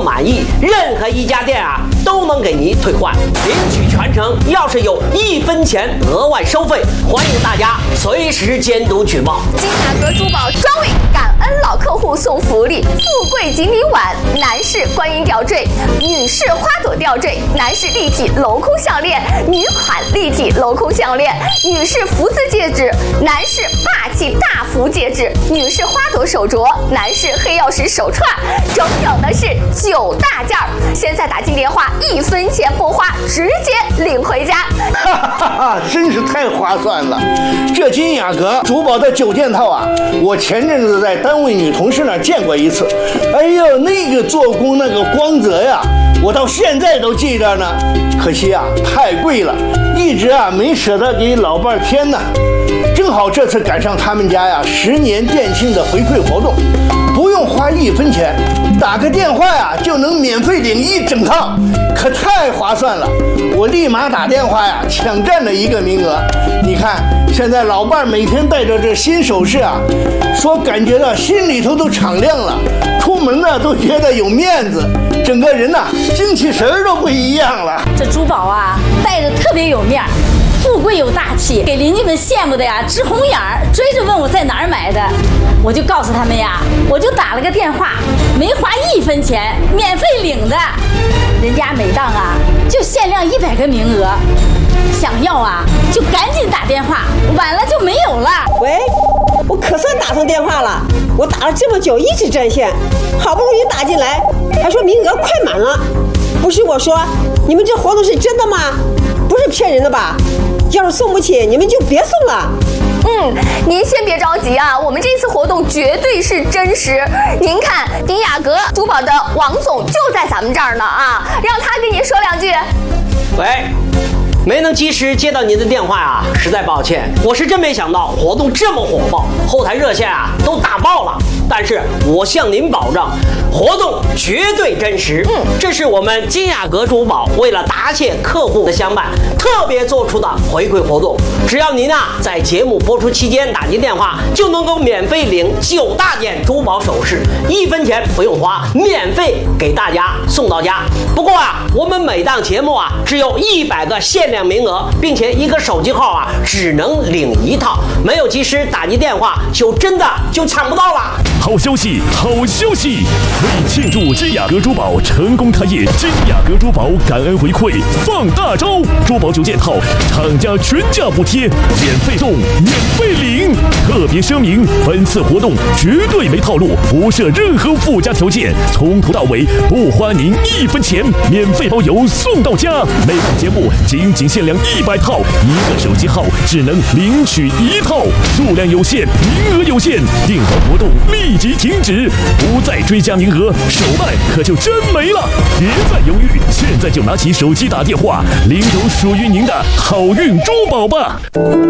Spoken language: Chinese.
满意，任何一家店啊都能给您退换，领取全程。要是有1分钱额外收费，欢迎大家随时监督举报。 金雅阁珠宝专为感恩老客户送福利：富贵锦鲤碗、男士观音吊坠、女士花朵吊坠、男士立体镂空项链、女款立体镂空项链、女士福字戒指、男士霸气大福戒指、女士花朵手镯、男士黑曜石手串，整整的是9大件儿。现在打进电话，1分钱不花，直接领回家。 哈哈哈，真是太划算了！这金雅阁珠宝的9件套啊，我前阵子在单位女同事那儿见过一次。哎呦，那个做工那个光泽呀，我到现在都记着呢。可惜啊，太贵了，一直啊没舍得给老伴儿添呢。正好这次赶上他们家呀10年店庆的回馈活动，不用花1分钱，打个电话呀就能免费领1整套，可太划算了！我立马打电话呀抢占了1个名额。你看现在老伴每天戴着这新首饰啊，说感觉到心里头都敞亮了，出门呢都觉得有面子，整个人呐精气神儿都不一样了。 这珠宝啊戴着特别有面儿，富贵有大气，给邻居们羡慕的呀直红眼儿，追着问我在哪儿买的，我就告诉他们呀，我就打了个电话，没花1分钱，免费领的。人家每档啊就限量100个名额，想要啊就赶紧打电话，晚了就没有了。 喂，我可算打通电话了，我打了这么久一直占线，好不容易打进来，还说名额快满了。不是我说，你们这活动是真的吗？不是骗人的吧？要是送不起，你们就别送了。 您先别着急啊，我们这次活动绝对是真实。您看，金雅阁珠宝的王总就在咱们这儿呢啊，让他跟您说2句。 喂，没能及时接到您的电话啊，实在抱歉。我是真没想到活动这么火爆，后台热线啊都打爆了。但是我向您保证，活动绝对真实。这是我们金雅阁珠宝为了答谢客户的相伴，特别做出的回馈活动。只要您啊在节目播出期间打进电话，就能够免费领9大件珠宝首饰，1分钱不用花，免费给大家送到家。不过啊，我们每档节目啊只有100个限量名额，并且1个手机号啊只能领1套，没有及时打进电话，真的抢不到了。 好消息，好消息！为庆祝金雅阁珠宝成功开业，金雅阁珠宝感恩回馈放大招，珠宝9件套，厂家全价补贴，免费送，免费领。特别声明，本次活动绝对没套路，不设任何附加条件，从头到尾不花您1分钱，免费包邮送到家。每档节目仅限量100套，1个手机号只能领取1套，数量有限，名额有限，订好活动立即停止，不再追加名额，手慢可就真没了。别再犹豫，现在就拿起手机打电话，领走属于您的好运珠宝吧。